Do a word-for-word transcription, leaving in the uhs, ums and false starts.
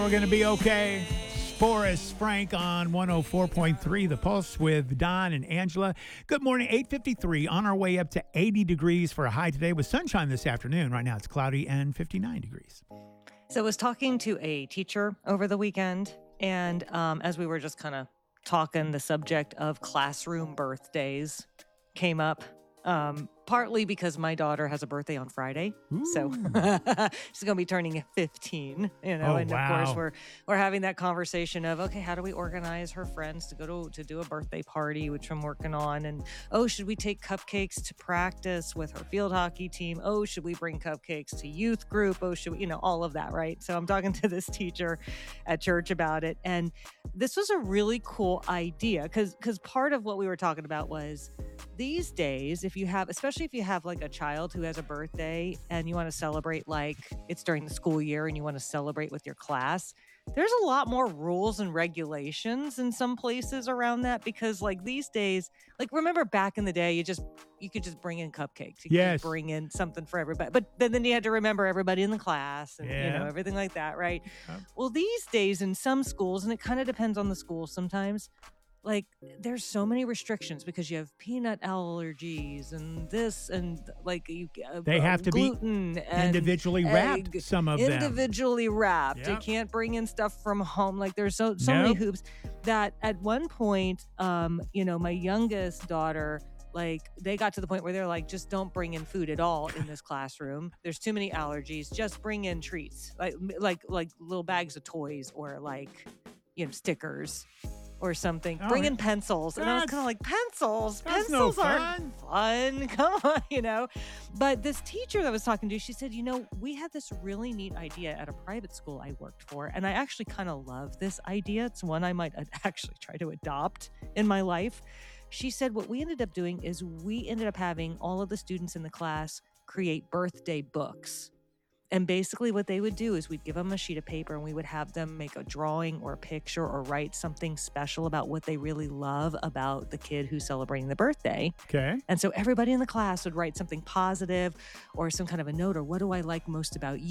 we're going to be okay. Forrest Frank on one oh four point three The Pulse with Don and Angela. Good morning, eight fifty-three, on our way up to eighty degrees for a high today with sunshine this afternoon. Right now it's cloudy and fifty-nine degrees. So I was talking to a teacher over the weekend, and um, as we were just kind of talking, the subject of classroom birthdays came up. Um, partly because my daughter has a birthday on Friday, Ooh. so she's going to be turning fifteen, you know, Oh, and wow. of course we're, we're having that conversation of, okay, how do we organize her friends to go to, to do a birthday party, which I'm working on. And, oh, should we take cupcakes to practice with her field hockey team? Oh, should we bring cupcakes to youth group? Oh, should we, you know, all of that. Right. So I'm talking to this teacher at church about it. And this was a really cool idea because, because part of what we were talking about was these days, if you have, especially if you have like a child who has a birthday and you want to celebrate, like it's during the school year and you want to celebrate with your class, there's a lot more rules and regulations in some places around that because like these days, like remember back in the day, you just, you could just bring in cupcakes. You could Yes. just bring in something for everybody. But then, then you had to remember everybody in the class and, you Yeah. know, everything like that, right? Yep. Well, these days in some schools, and it kind of depends on the school sometimes, like there's so many restrictions because you have peanut allergies and this and like you uh, They have to be gluten and individually wrapped, egg, some of them. individually wrapped. You Yep. can't bring in stuff from home. Like there's so so many Nope. hoops that at one point, um, you know, my youngest daughter, like they got to the point where they're like, just don't bring in food at all in this classroom. There's too many allergies. Just bring in treats, like like like little bags of toys or like you know stickers. Or something. Oh, Bring yeah. in pencils. And I was That's- kind of like, pencils? that's no Pencils aren't fun. Come on, you know? But this teacher that I was talking to, she said, you know, we had this really neat idea at a private school I worked for. And I actually kind of love this idea. It's one I might ad- actually try to adopt in my life. She said, what we ended up doing is we ended up having all of the students in the class create birthday books. And basically what they would do is we'd give them a sheet of paper and we would have them make a drawing or a picture or write something special about what they really love about the kid who's celebrating the birthday. Okay. And so everybody in the class would write something positive or some kind of a note or what do I like most about you?